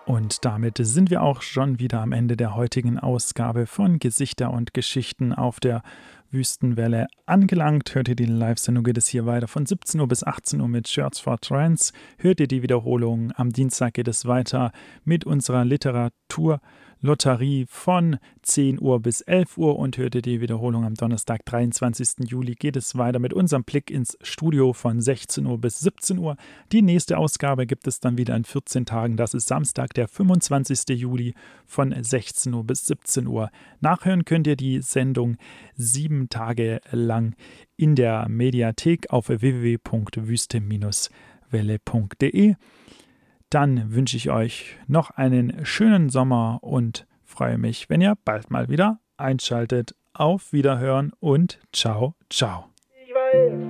Und damit sind wir auch schon wieder am Ende der heutigen Ausgabe von Gesichter und Geschichten auf der Wüstenwelle angelangt. Hört ihr die Live-Sendung, geht es hier weiter von 17 Uhr bis 18 Uhr mit Shirts for Trends. Hört ihr die Wiederholung. Am Dienstag geht es weiter mit unserer Literaturlotterie von 10 Uhr bis 11 Uhr und hört ihr die Wiederholung am Donnerstag, 23. Juli, geht es weiter mit unserem Blick ins Studio von 16 Uhr bis 17 Uhr. Die nächste Ausgabe gibt es dann wieder in 14 Tagen. Das ist Samstag, der 25. Juli von 16 Uhr bis 17 Uhr. Nachhören könnt ihr die Sendung 7 Tage lang in der Mediathek auf www.wüste-welle.de. Dann wünsche ich euch noch einen schönen Sommer und freue mich, wenn ihr bald mal wieder einschaltet. Auf Wiederhören und ciao, ciao.